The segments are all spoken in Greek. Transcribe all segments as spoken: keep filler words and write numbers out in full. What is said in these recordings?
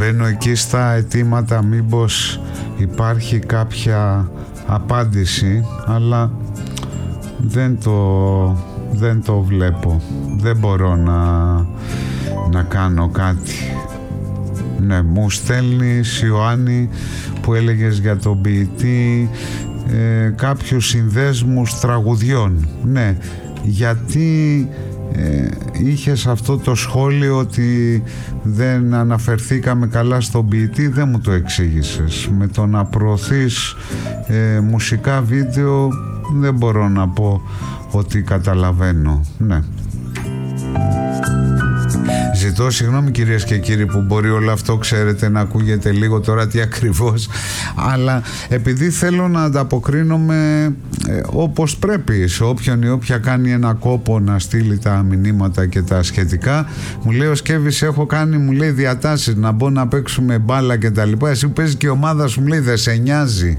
μπαίνω εκεί στα αιτήματα μήπως υπάρχει κάποια απάντηση, αλλά δεν το, δεν το βλέπω. Δεν μπορώ να, να κάνω κάτι. Ναι, μου στέλνεις, Ιωάννη, που έλεγες για τον ποιητή, ε, κάποιους συνδέσμους τραγουδιών. Ναι, γιατί ε, είχες αυτό το σχόλιο ότι δεν αναφερθήκαμε καλά στον ποιητή, δεν μου το εξήγησες. Με το να προωθείς ε, μουσικά βίντεο δεν μπορώ να πω ότι καταλαβαίνω. Ναι. Ζητώ συγγνώμη κυρίες και κύριοι που μπορεί όλο αυτό, ξέρετε, να ακούγεται λίγο τώρα τι ακριβώς, αλλά επειδή θέλω να ανταποκρίνομαι ε, όπως πρέπει σε όποιον ή όποια κάνει ένα κόπο να στείλει τα μηνύματα και τα σχετικά. Μου λέει ο Σκέβης, έχω κάνει, μου λέει, διατάσεις να μπω να παίξουμε μπάλα και τα λοιπά. Εσύ που παίζεις και η ομάδα σου, μου λέει, δεν σε νοιάζει?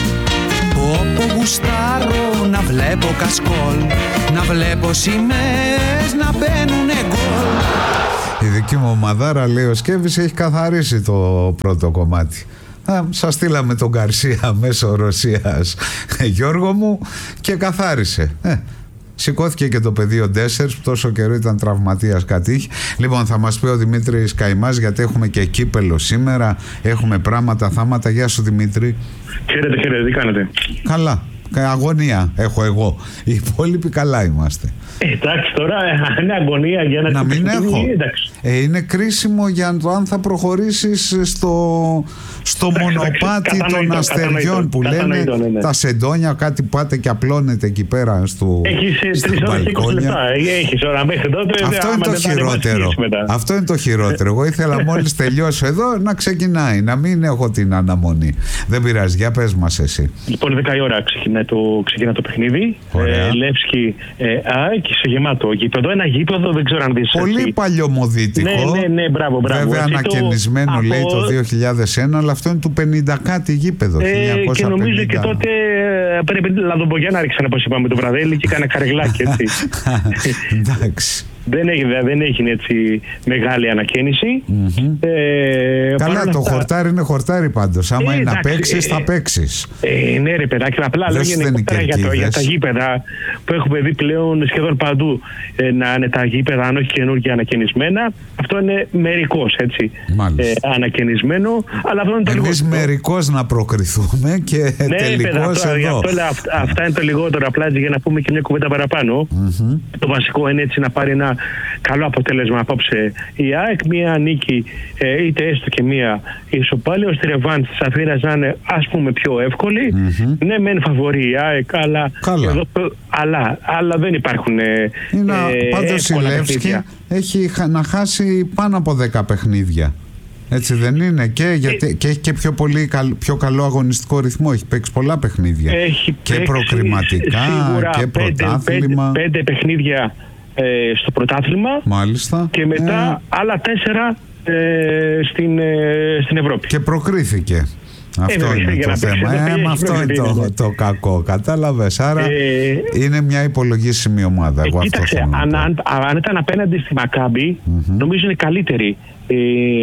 Όπου γουστάρω να βλέπω κασκόλ, να βλέπω σημαίες να μπαίνουνε γκολ. Η δική μου ομαδάρα, λέει ο Σκέβης, έχει καθαρίσει το πρώτο κομμάτι. Α, σας στείλαμε τον Γκαρσία μέσω Ρωσίας, Γιώργο μου, και καθάρισε. Ε, σηκώθηκε και το παιδί ο Ντέσσερς που τόσο καιρό ήταν τραυματίας, κάτι είχε. Λοιπόν, θα μας πει ο Δημήτρης Καημάς, γιατί έχουμε και κύπελο σήμερα, έχουμε πράγματα, θάματα. Γεια σου Δημήτρη. Χαίρετε, χαίρετε, τι κάνετε? Καλά. Αγωνία έχω εγώ. Οι υπόλοιποι καλά είμαστε. Ε, εντάξει, τώρα είναι αγωνία για να, να μην έχω. Ε, είναι κρίσιμο για το αν θα προχωρήσεις στο, στο μονοπάτι των αστεριών που λένε ναι, ναι. Τα σεντόνια, κάτι πάτε και απλώνετε εκεί πέρα στο, έχεις τρεις ώρες και είκοσι λεπτά. Έχεις ώρα μέχρι τότε. Αυτό είναι το χειρότερο. Αυτό είναι το χειρότερο. Εγώ ήθελα μόλις τελειώσω εδώ να ξεκινάει, να μην έχω την αναμονή. Δεν πειράζει, για πες μας εσύ. Λοιπόν, δέκα η ώρα ξεκινά το, ξεκινά το παιχνίδι. Ε, Λεύσκι, ε, ΑΕΚ, σε γεμάτο γήπεδο. Ένα γήπεδο, δεν ξέρω αν δεις. Πολύ έτσι παλιωμοδίτικο. Ναι, ναι, ναι, μπράβο, μπράβο. Βέβαια έτσι, ανακαινισμένο το, λέει από... το δύο χιλιάδες ένα, αλλά αυτό είναι του πενήντα κάτι γήπεδο. Ε, χίλια εννιακόσια πενήντα. Και νομίζω και τότε πρέπει να τον Μπογιάννα ρίξανε, όπως είπαμε, το βραδέλι και έκανε καρεγλάκι, έτσι. Εντάξει. Δεν έχει, δεν έχει έτσι μεγάλη ανακαίνιση. Mm-hmm. Ε, Καλά, το αυτά... χορτάρι είναι χορτάρι πάντως. Άμα ε, είναι να παίξεις, ε, θα παίξεις. Ε, ναι, ρε παιδάκι, απλά λέω για, το, για τα γήπεδα που έχουμε δει πλέον σχεδόν παντού ε, να είναι τα γήπεδα, αν όχι καινούργια ανακαινισμένα. Αυτό είναι μερικώς, έτσι. Ε, ανακαινισμένο. Αλλά αυτό είναι το εμείς λιγότερο. Μερικώς να προκριθούμε και ναι, τελικώς παιδά, εδώ. Αυτό, αυτά, αυτά είναι το λιγότερο. Απλά για να πούμε και μια κουβέντα παραπάνω. Mm-hmm. Το βασικό είναι έτσι να πάρει ένα καλό αποτέλεσμα απόψε η ΑΕΚ, μία νίκη ε, είτε έστω και μία ισοπάλη, ώστε η ρεβάνς της Αθήνας να είναι, ας πούμε, πιο εύκολη. Mm-hmm. Ναι, μεν φαβορεί η ΑΕΚ, αλλά, εδώ, αλλά, αλλά δεν υπάρχουν ε, είναι, ε, πάντως η Λεύσκη έχει να χάσει πάνω από δέκα παιχνίδια. Έτσι δεν είναι? Και, γιατί, ε, και έχει και πιο, πολύ, πιο καλό αγωνιστικό ρυθμό. Έχει παίξει πολλά παιχνίδια. Έχει και παίξει, προκριματικά σίγουρα, και πέντε, πρωτάθλημα. Πέντε, πέντε παιχνίδια ε, στο πρωτάθλημα. Μάλιστα. Και μετά ε, άλλα τέσσερα ε, στην, ε, στην Ευρώπη. Και προκρίθηκε. Αυτό ε, είναι το θέμα. Ε, ε, αυτό είναι το, το κακό. Κατάλαβες. Άρα ε, είναι μια υπολογίσιμη ομάδα. Ε, Εγώ κοίταξε, αυτό αν, αν, αν ήταν απέναντι στη Μακάμπι, mm-hmm. νομίζω είναι καλύτερη. Ε,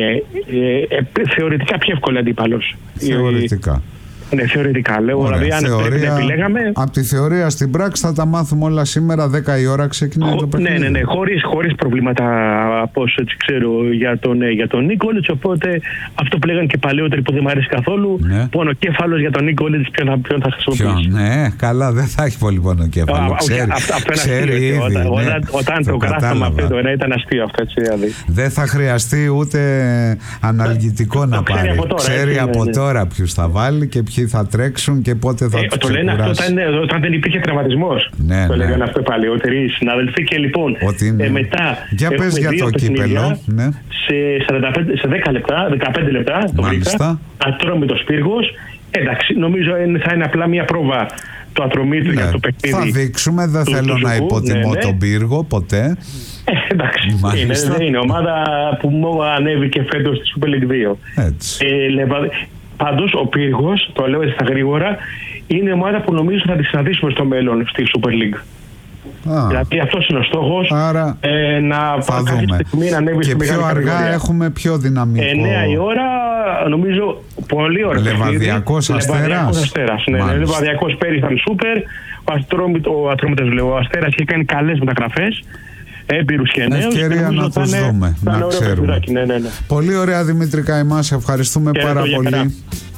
ε, ε, θεωρητικά πιο εύκολη αντίπαλος. Θεωρητικά. Ναι, θεωρητικά λέω. Ωραία, δηλαδή, αν θεωρία, επιλέγαμε. Από τη θεωρία στην πράξη θα τα μάθουμε όλα σήμερα. δέκα η ώρα ξεκινάει Χω, το παιχνίδι. Ναι, ναι, ναι. Χωρίς, χωρίς προβλήματα, από όσο έτσι ξέρω, για τον, για τον Νίκολιτς. Οπότε αυτό που λέγανε και παλαιότεροι που δεν μου αρέσει καθόλου. Ναι. Πονοκέφαλος για τον Νίκολιτς, ποιον θα, ποιον θα χρησιμοποιήσει. Ποιον, ναι, καλά, δεν θα έχει πολύ πονοκέφαλο. Ξέρει, αυτό, αυτό ξέρει ήδη. Όταν, ναι, όταν, όταν το, το γράφαμε αυτό, το ένα ήταν αστείο αυτό. Έτσι, δηλαδή. Δεν θα χρειαστεί ούτε αναλγητικό να πάρει. Ξέρει από τώρα ποιους θα βάλει και ποιοι θα τρέξουν και πότε θα ε, τους το λένε αυτό όταν, όταν δεν υπήρχε τραυματισμός. Ναι, το ναι. λέγανε αυτό οι παλαιότεροι συνάδελφοι. Και λοιπόν, ε, μετά για πες για το κύπελο. Ναι. Σε, σαράντα πέντε, σε δέκα λεπτά, δεκαπέντε λεπτά, το βρήκα, ατρώμε το Σπύργος. Εντάξει, νομίζω θα είναι απλά μια πρόβα το ατρωμί του, ναι, για το παιχνίδι. Θα δείξουμε, δεν θέλω του, να υποτιμώ, ναι, ναι, τον Πύργο ποτέ. Ε, εντάξει, είναι, δεν είναι ομάδα που μου ανέβηκε φέτος στη Super League δύο. Έτσι. Ε, λεβα... Πάντως ο Πύργος, το λέω έτσι στα γρήγορα, είναι ομάδα που νομίζω θα τη συναντήσουμε στο μέλλον στη Super League. Α. Δηλαδή αυτός είναι ο στόχος. Άρα ε, να θα δούμε. Στιγμή, να ανέβει και πιο αργά κατηγορία. Έχουμε πιο δυναμικό. εννιά η ώρα, νομίζω πολύ ωραία. Λεβαδιακός Αστέρας. Λεβαδιακός Αστέρας, ναι, ναι. Λεβαδιακός πέρυσι ήταν σούπερ. Ο Ατρόμητος, λέω, ο Αστέρας είχε κάνει καλές μεταγραφές. Έμπειρους και νέους. Ευκαιρία να τους δούμε, να ξέρουμε. Ναι, ναι, ναι. Πολύ ωραία, Δημήτρη Καημά, σε ευχαριστούμε και πάρα πολύ.